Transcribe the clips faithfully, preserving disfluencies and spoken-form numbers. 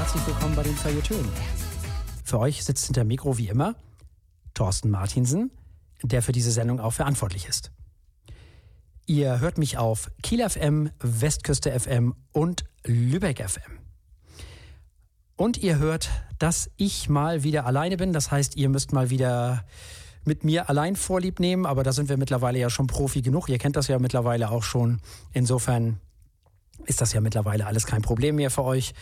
herzlich willkommen bei den Feuilletönen. Für euch sitzt hinter Mikro wie immer Thorsten Martinsen, der für diese Sendung auch verantwortlich ist. Ihr hört mich auf Kiel F M, Westküste F M und Lübeck F M. Und ihr hört, dass ich mal wieder alleine bin. Das heißt, ihr müsst mal wieder mit mir allein Vorlieb nehmen. Aber da sind wir mittlerweile ja schon Profi genug. Ihr kennt das ja mittlerweile auch schon. Insofern ist das ja mittlerweile alles kein Problem mehr für euch.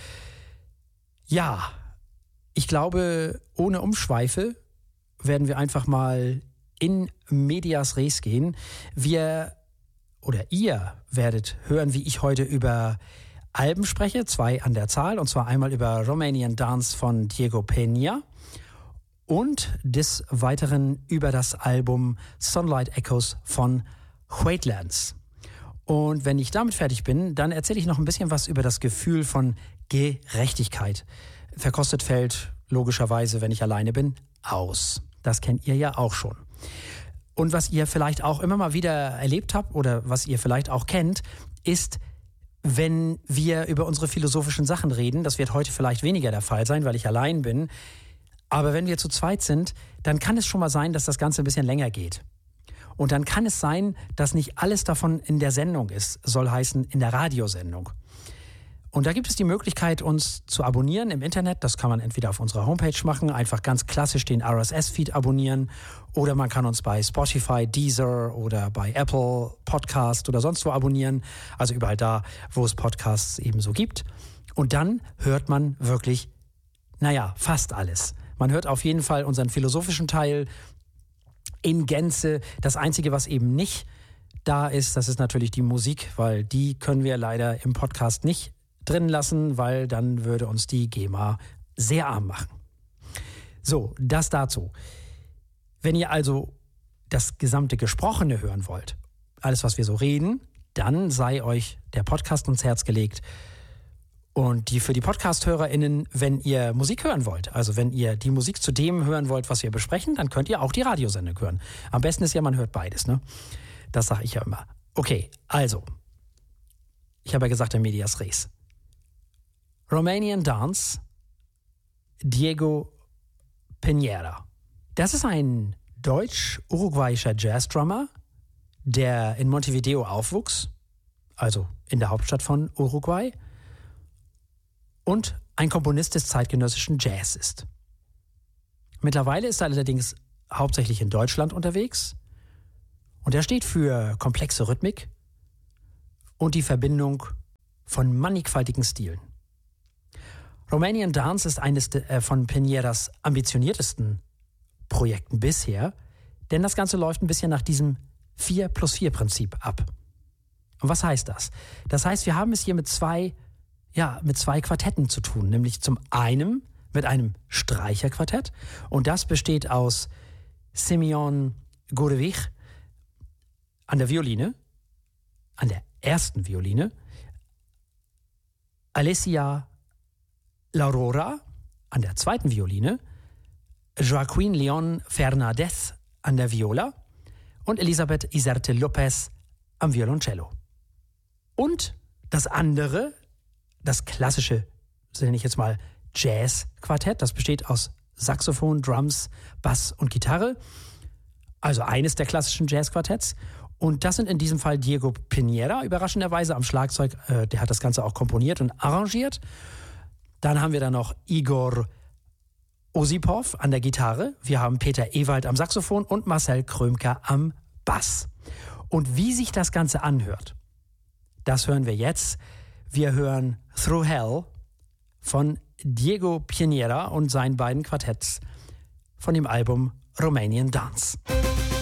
Ja, ich glaube, ohne Umschweife werden wir einfach mal in medias res gehen. Wir oder ihr werdet hören, wie ich heute über Alben spreche, zwei an der Zahl, und zwar einmal über Romanian Dance von Diego Peña und des Weiteren über das Album Sunlight Echoes von Wheatlands. Und wenn ich damit fertig bin, dann erzähle ich noch ein bisschen was über das Gefühl von Gerechtigkeit. Verkostet fällt logischerweise, wenn ich alleine bin, aus. Das kennt ihr ja auch schon. Und was ihr vielleicht auch immer mal wieder erlebt habt oder was ihr vielleicht auch kennt, ist, wenn wir über unsere philosophischen Sachen reden. Das wird heute vielleicht weniger der Fall sein, weil ich allein bin. Aber wenn wir zu zweit sind, dann kann es schon mal sein, dass das Ganze ein bisschen länger geht. Und dann kann es sein, dass nicht alles davon in der Sendung ist, soll heißen in der Radiosendung. Und da gibt es die Möglichkeit, uns zu abonnieren im Internet. Das kann man entweder auf unserer Homepage machen, einfach ganz klassisch den R S S-Feed abonnieren. Oder man kann uns bei Spotify, Deezer oder bei Apple Podcast oder sonst wo abonnieren. Also überall da, wo es Podcasts eben so gibt. Und dann hört man wirklich, naja, fast alles. Man hört auf jeden Fall unseren philosophischen Teil in Gänze. Das Einzige, was eben nicht da ist, das ist natürlich die Musik, weil die können wir leider im Podcast nicht drin lassen, weil dann würde uns die GEMA sehr arm machen. So, das dazu. Wenn ihr also das gesamte Gesprochene hören wollt, alles, was wir so reden, dann sei euch der Podcast ans Herz gelegt. Und die für die Podcast-HörerInnen, wenn ihr Musik hören wollt, also wenn ihr die Musik zu dem hören wollt, was wir besprechen, dann könnt ihr auch die Radiosendung hören. Am besten ist ja, man hört beides, ne? Das sage ich ja immer. Okay, also, ich habe ja gesagt, der Medias Res. Romanian Dance, Diego Peña. Das ist ein deutsch-uruguayischer Jazzdrummer, der in Montevideo aufwuchs, also in der Hauptstadt von Uruguay, und ein Komponist des zeitgenössischen Jazz ist. Mittlerweile ist er allerdings hauptsächlich in Deutschland unterwegs und er steht für komplexe Rhythmik und die Verbindung von mannigfaltigen Stilen. Romanian Dance ist eines de, von Peñeras ambitioniertesten Projekten bisher, denn das Ganze läuft ein bisschen nach diesem vier plus vier Prinzip ab. Und was heißt das? Das heißt, wir haben es hier mit zwei, ja, mit zwei Quartetten zu tun, nämlich zum einen mit einem Streicherquartett, und das besteht aus Simeon Gurevich an der Violine, an der ersten Violine, Alessia L'Aurora an der zweiten Violine, Joaquin Leon Fernandez an der Viola und Elisabeth Iserte Lopez am Violoncello. Und das andere, das klassische, nenne ich jetzt mal Jazz-Quartett, das besteht aus Saxophon, Drums, Bass und Gitarre, also eines der klassischen Jazz-Quartetts. Und das sind in diesem Fall Diego Peña, überraschenderweise am Schlagzeug, äh, der hat das Ganze auch komponiert und arrangiert. Dann haben wir da noch Igor Osipov an der Gitarre. Wir haben Peter Ewald am Saxophon und Marcel Krömker am Bass. Und wie sich das Ganze anhört, das hören wir jetzt. Wir hören Through Hell von Diego Peña und seinen beiden Quartetts von dem Album Romanian Dance.